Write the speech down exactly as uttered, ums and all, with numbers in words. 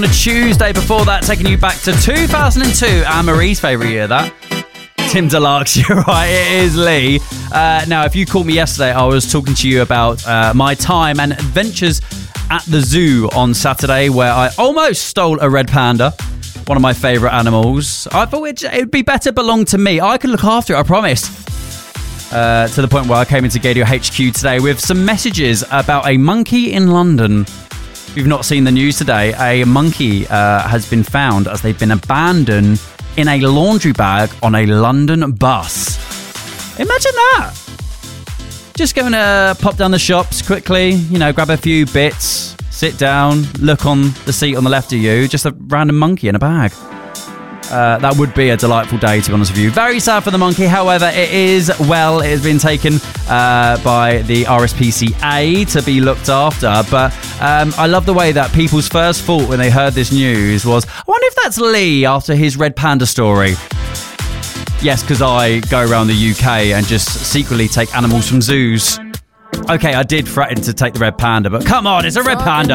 On a Tuesday before that, taking you back to two thousand two, Anne-Marie's favourite year, that. Tim Deluxe, you're right, it is Lee. Uh, now, if you called me yesterday, I was talking to you about uh, my time and adventures at the zoo on Saturday, where I almost stole a red panda, one of my favourite animals. I thought it would be better belong to me. I could look after it, I promise. Uh, to the point where I came into Gaydio H Q today with some messages about a monkey in London. If you've not seen the news today, a monkey uh, has been found as they've been abandoned in a laundry bag on a London bus. Imagine that. Just going to pop down the shops quickly, you know, grab a few bits, sit down, look on the seat on the left of you, just a random monkey in a bag. Uh, that would be a delightful day, to be honest with you. Very sad for the monkey. However, it is, well, it has been taken uh, by the R S P C A to be looked after. But um, I love the way that people's first thought when they heard this news was, I wonder if that's Lee after his red panda story. Yes, because I go around the U K and just secretly take animals from zoos. Okay, I did threaten to take the red panda, but come on, it's a red panda.